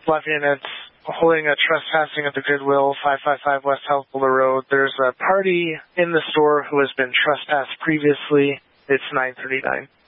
Lafayette holding a trespassing at the Goodwill, 555 West Householder Road. There's a party in the store who has been trespassed previously. It's 9:39.